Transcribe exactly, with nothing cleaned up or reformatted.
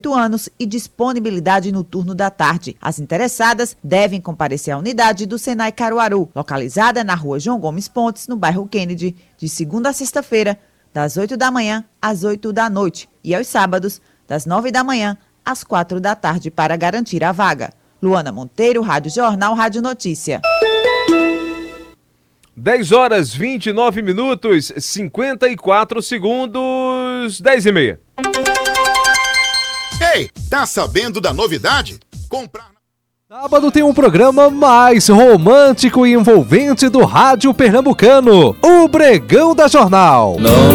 anos e disponibilidade no turno da tarde. As interessadas devem comparecer à unidade do Senai Caruaru, localizada na rua João Gomes Pontes, no bairro Kennedy, de segunda a sexta-feira, das oito da manhã às oito da noite e aos sábados, das nove da manhã às quatro da tarde, para garantir a vaga. Luana Monteiro, Rádio Jornal, Rádio Notícia. dez horas, vinte e nove minutos, cinquenta e quatro segundos, dez e meia. Ei, tá sabendo da novidade? Comprar... Sábado tem um programa mais romântico e envolvente do rádio pernambucano, o Bregão da Jornal. Não.